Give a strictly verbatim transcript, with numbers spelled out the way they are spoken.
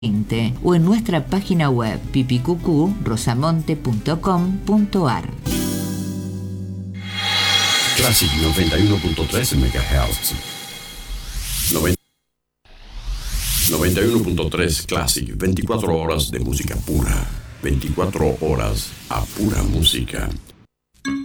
o en nuestra página web pipicucú rosamonte punto com punto ar. Classic noventa y uno punto tres megahertz. noventa y uno punto tres Classic, veinticuatro horas de música pura. veinticuatro horas a pura música.